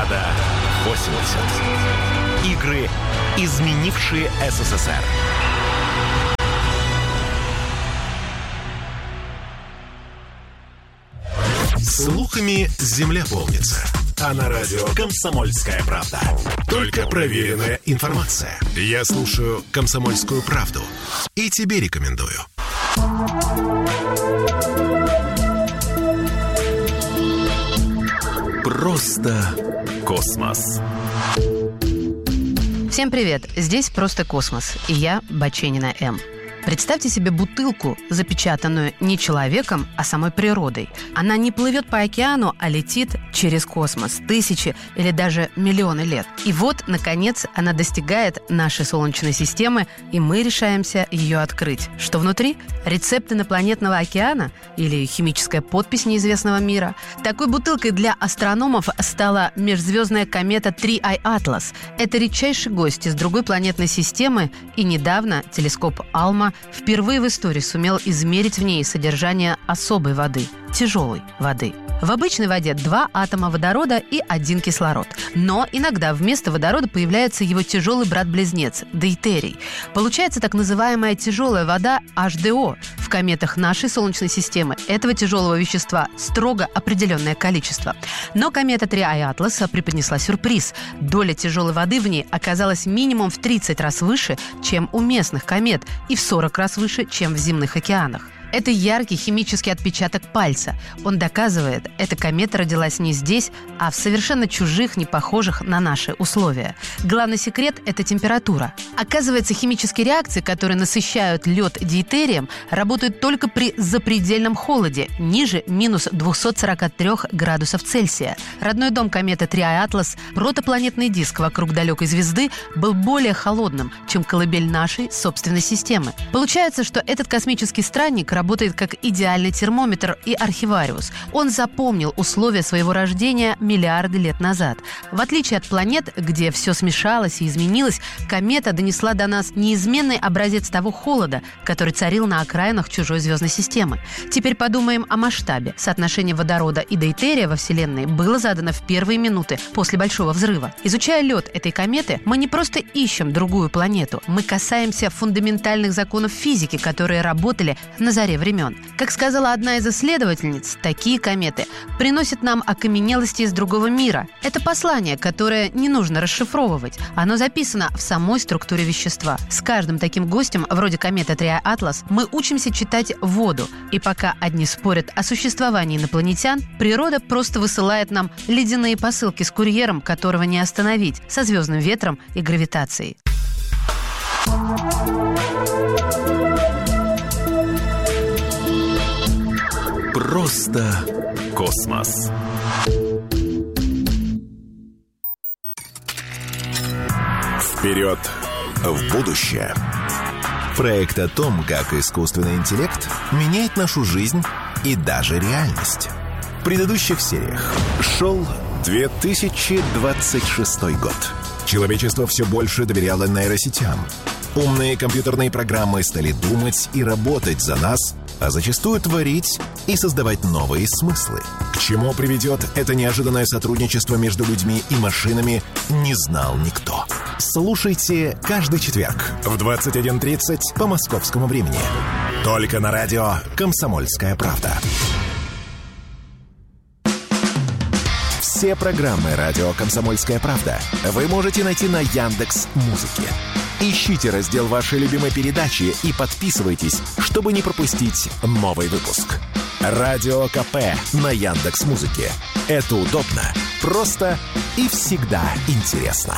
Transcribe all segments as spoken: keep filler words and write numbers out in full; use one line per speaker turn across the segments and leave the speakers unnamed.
Года восемьдесят. Игры, изменившие СССР. Слухами земля полнится. А на радио «Комсомольская правда». Только проверенная информация. Я слушаю «Комсомольскую правду» и тебе рекомендую. Просто космос.
Всем привет! Здесь «Просто космос» и я, Баченина М. Представьте себе бутылку, запечатанную не человеком, а самой природой. Она не плывет по океану, а летит через космос тысячи или даже миллионы лет. И вот, наконец, она достигает нашей Солнечной системы, и мы решаемся ее открыть. Что внутри? Рецепт инопланетного океана или химическая подпись неизвестного мира? Такой бутылкой для астрономов стала межзвездная комета три ай Atlas. Это редчайший гость из другой планетной системы, и недавно телескоп Алма впервые в истории сумел измерить в ней содержание особой воды, тяжелой воды. В обычной воде два атома водорода и один кислород. Но иногда вместо водорода появляется его тяжелый брат-близнец – дейтерий. Получается так называемая тяжелая вода эйч ди о. В кометах нашей Солнечной системы этого тяжелого вещества строго определенное количество. Но комета три ай Atlas преподнесла сюрприз. Доля тяжелой воды в ней оказалась минимум в тридцать раз выше, чем у местных комет, и в сорок раз выше, чем в земных океанах. Это яркий химический отпечаток пальца. Он доказывает, эта комета родилась не здесь, а в совершенно чужих, не похожих на наши условия. Главный секрет – это температура. Оказывается, химические реакции, которые насыщают лед дейтерием, работают только при запредельном холоде, ниже минус двести сорок три градусов Цельсия. Родной дом кометы три ай Atlas, протопланетный диск вокруг далекой звезды, был более холодным, чем колыбель нашей собственной системы. Получается, что этот космический странник работает как идеальный термометр и архивариус. Он запомнил условия своего рождения миллиарды лет назад. В отличие от планет, где все смешалось и изменилось, комета донесла до нас неизменный образец того холода, который царил на окраинах чужой звездной системы. Теперь подумаем о масштабе. Соотношение водорода и дейтерия во Вселенной было задано в первые минуты после Большого взрыва. Изучая лед этой кометы, мы не просто ищем другую планету, мы касаемся фундаментальных законов физики, которые работали на заре времен. Как сказала одна из исследовательниц, такие кометы приносят нам окаменелости из другого мира. Это послание, которое не нужно расшифровывать. Оно записано в самой структуре вещества. С каждым таким гостем, вроде кометы три ай Atlas, мы учимся читать воду. И пока одни спорят о существовании инопланетян, природа просто высылает нам ледяные посылки с курьером, которого не остановить, со звездным ветром и гравитацией.
Просто космос. Вперед в будущее. Проект о том, как искусственный интеллект меняет нашу жизнь и даже реальность. В предыдущих сериях шел две тысячи двадцать шестой год. Человечество все больше доверяло нейросетям. Умные компьютерные программы стали думать и работать за нас, а зачастую творить и создавать новые смыслы. К чему приведет это неожиданное сотрудничество между людьми и машинами, не знал никто. Слушайте каждый четверг в двадцать один тридцать по московскому времени. Только на радио «Комсомольская правда». Все программы радио «Комсомольская правда» вы можете найти на Яндекс.Музыке. Ищите раздел вашей любимой передачи и подписывайтесь, чтобы не пропустить новый выпуск. Радио ка пэ на Яндекс.Музыке. Это удобно, просто и всегда интересно.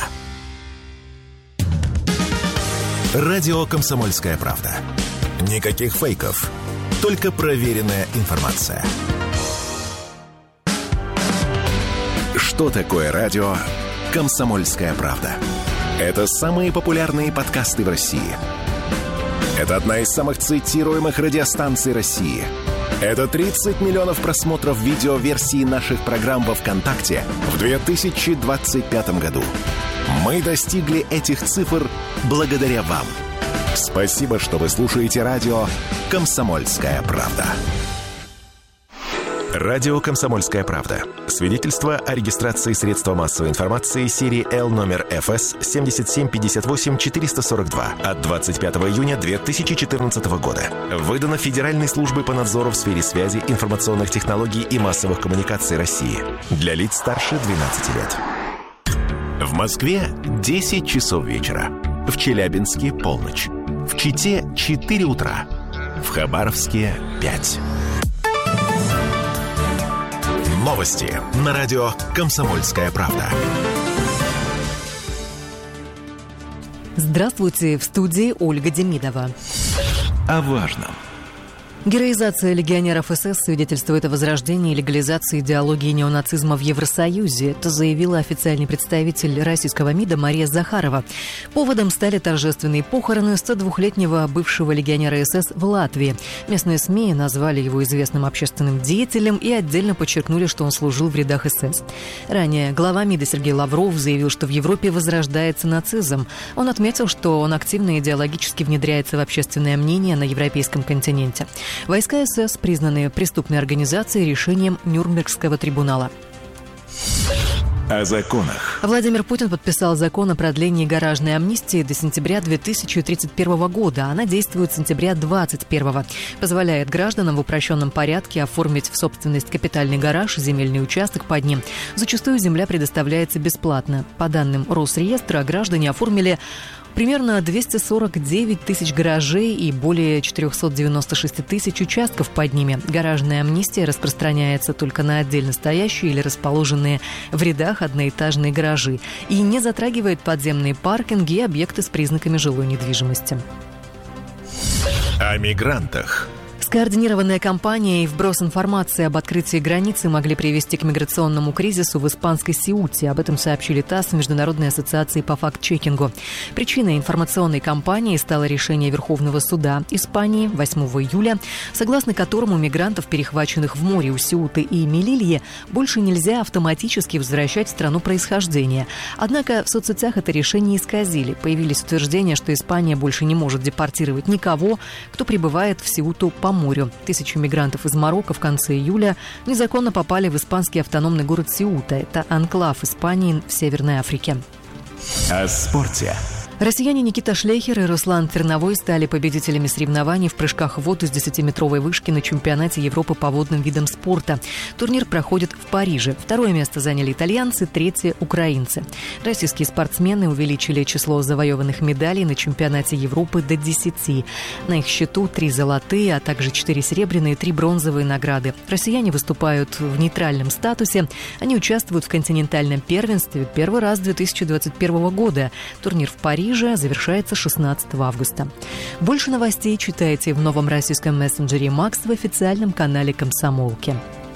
Радио «Комсомольская правда». Никаких фейков, только проверенная информация. Что такое радио «Комсомольская правда»? Это самые популярные подкасты в России. Это одна из самых цитируемых радиостанций России. Это тридцать миллионов просмотров видеоверсии наших программ во ВКонтакте в две тысячи двадцать пятом году. Мы достигли этих цифр благодаря вам. Спасибо, что вы слушаете радио «Комсомольская правда». Радио «Комсомольская правда». Свидетельство о регистрации средства массовой информации серии Л номер эф эс семь семь пять восемь четыре сорок два от двадцать пятого июня две тысячи четырнадцатого года. Выдано Федеральной службой по надзору в сфере связи, информационных технологий и массовых коммуникаций России. Для лиц старше двенадцати лет. В Москве десять часов вечера. В Челябинске полночь. В Чите четыре утра. В Хабаровске пять. Новости на радио «Комсомольская правда».
Здравствуйте, в студии Ольга Демидова.
О важном.
Героизация легионеров эс эс свидетельствует о возрождении и легализации идеологии неонацизма в Евросоюзе. Это заявила официальный представитель российского МИДа Мария Захарова. Поводом стали торжественные похороны сто двухлетнего бывшего легионера эс эс в Латвии. Местные СМИ назвали его известным общественным деятелем и отдельно подчеркнули, что он служил в рядах эс эс. Ранее глава МИДа Сергей Лавров заявил, что в Европе возрождается нацизм. Он отметил, что он активно идеологически внедряется в общественное мнение на европейском континенте. Войска эс эс признаны преступной организацией решением Нюрнбергского трибунала.
О законах.
Владимир Путин подписал закон о продлении гаражной амнистии до сентября две тысячи тридцать первого года. Она действует с сентября двадцать первого. Позволяет гражданам в упрощенном порядке оформить в собственность капитальный гараж и земельный участок под ним. Зачастую земля предоставляется бесплатно. По данным Росреестра, граждане оформили примерно двести сорок девять тысяч гаражей и более четыреста девяносто шесть тысяч участков под ними. Гаражная амнистия распространяется только на отдельно стоящие или расположенные в рядах одноэтажные гаражи и не затрагивает подземные паркинги и объекты с признаками жилой недвижимости.
О мигрантах.
Скоординированная кампания и вброс информации об открытии границы могли привести к миграционному кризису в испанской Сеуте. Об этом сообщили ТАСС Международной ассоциации по факт-чекингу. Причиной информационной кампании стало решение Верховного суда Испании восьмого июля, согласно которому мигрантов, перехваченных в море у Сеуты и Мелильи, больше нельзя автоматически возвращать в страну происхождения. Однако в соцсетях это решение исказили. Появились утверждения, что Испания больше не может депортировать никого, кто прибывает в Сеуту по морю. Тысячи мигрантов из Марокко в конце июля незаконно попали в испанский автономный город Сеута. Это анклав Испании в Северной Африке.
О спорте.
Россияне Никита Шлейхер и Руслан Терновой стали победителями соревнований в прыжках в воду с десятиметровой вышки на чемпионате Европы по водным видам спорта. Турнир проходит в Париже. Второе место заняли итальянцы, третье – украинцы. Российские спортсмены увеличили число завоеванных медалей на чемпионате Европы до десяти. На их счету три золотые, а также четыре серебряные и три бронзовые награды. Россияне выступают в нейтральном статусе. Они участвуют в континентальном первенстве первый раз с две тысячи двадцать первого года. Турнир в Париже завершается шестнадцатого августа. Больше новостей читайте в новом российском мессенджере Макс в официальном канале «Комсомолки».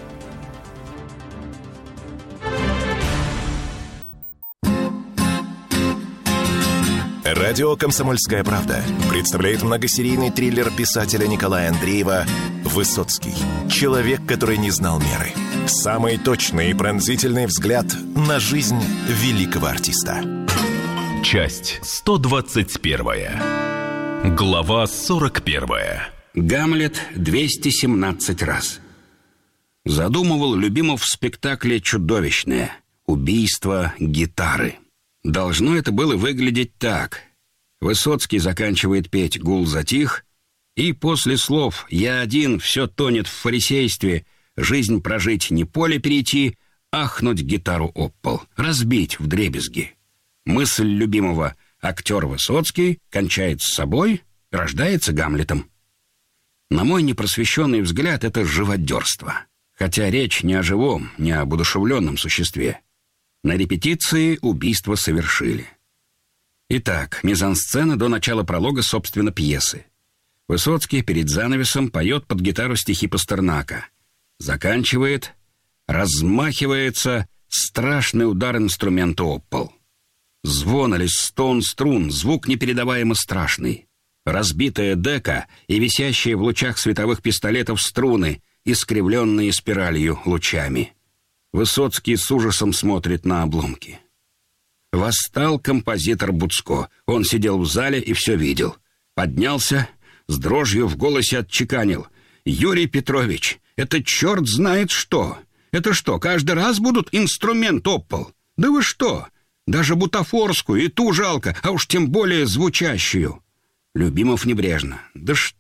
Радио «Комсомольская правда» представляет многосерийный триллер писателя Николая Андреева «Высоцкий. Человек, который не знал меры». Самый точный и пронзительный взгляд на жизнь великого артиста.
Часть сто двадцать первая. Глава сорок первая.
Гамлет двести семнадцать раз. Задумывал Любимов в спектакле чудовищное «Убийство гитары». Должно это было выглядеть так. Высоцкий заканчивает петь «Гул затих», и после слов «Я один, все тонет в фарисействе, жизнь прожить не поле перейти», ахнуть гитару об пол, разбить вдребезги. Мысль Любимого «Актер Высоцкий» кончает с собой, рождается Гамлетом. На мой непросвещенный взгляд, это живодерство. Хотя речь не о живом, не об одушевленном существе. На репетиции убийство совершили. Итак, мизансцена до начала пролога, собственно, пьесы. Высоцкий перед занавесом поет под гитару стихи Пастернака. Заканчивает, размахивается, страшный удар инструмента об пол. Звон или стон струн, звук непередаваемо страшный. Разбитая дека и висящие в лучах световых пистолетов струны, искривленные спиралью лучами. Высоцкий с ужасом смотрит на обломки. Восстал композитор Буцко. Он сидел в зале и все видел. Поднялся, с дрожью в голосе отчеканил: «Юрий Петрович, Это черт знает что. Это что, каждый раз будут инструмент об пол? Да вы что? Даже бутафорскую и ту жалко, а уж тем более звучащую. Любимов небрежно. Да что